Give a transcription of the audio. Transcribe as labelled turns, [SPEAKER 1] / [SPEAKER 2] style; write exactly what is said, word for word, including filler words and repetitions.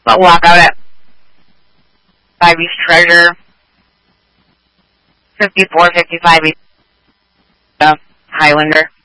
[SPEAKER 1] But walk out at five East Treasure, fifty-four fifty-five East uh, Highlander.